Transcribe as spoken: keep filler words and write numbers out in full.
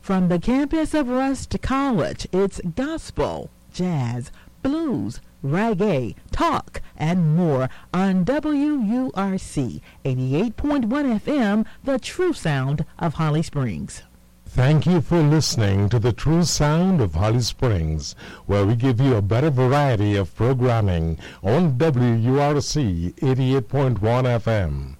From the campus of Rust College, it's gospel, jazz, blues, reggae, talk, and more on W U R C eighty-eight point one F M, the true sound of Holly Springs. Thank you for listening to the true sound of Holly Springs, where we give you a better variety of programming on W U R C eighty-eight point one F M.